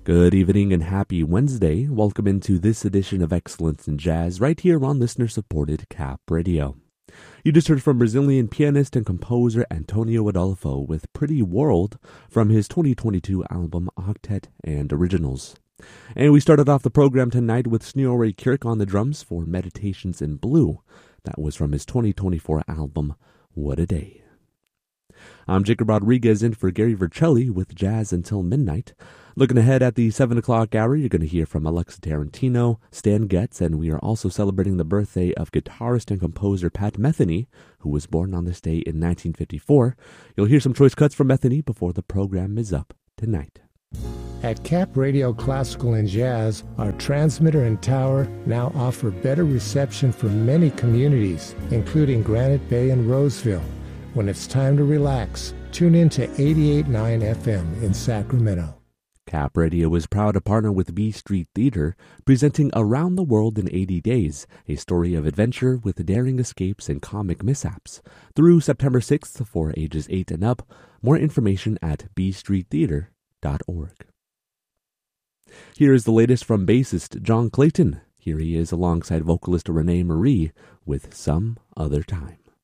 Good evening and happy Wednesday. Welcome into this edition of Excellence in Jazz right here on listener-supported CAP Radio. You just heard from Brazilian pianist and composer Antonio Adolfo with Pretty World from his 2022 album Octet and Originals. And we started off the program tonight with Snorre Kirk on the drums for Meditations in Blue. That was from his 2024 album What a Day. I'm Jacob Rodriguez in for Gary Vercelli with Jazz Until Midnight. Looking ahead at the 7 o'clock hour, you're going to hear from Alexa Tarantino, Stan Getz, and we are also celebrating the birthday of guitarist and composer Pat Metheny, who was born on this day in 1954. You'll hear some choice cuts from Metheny before the program is up tonight. At CAP Radio Classical and Jazz, our transmitter and tower now offer better reception for many communities, including Granite Bay and Roseville. When it's time to relax, tune in to 88.9 FM in Sacramento. CAP Radio is proud to partner with B Street Theater, presenting Around the World in 80 Days, a story of adventure with daring escapes and comic mishaps, through September 6th for ages 8 and up. More information at bstreettheater.org. Here is the latest from bassist John Clayton. Here he is alongside vocalist Renee Marie with Some Other Time.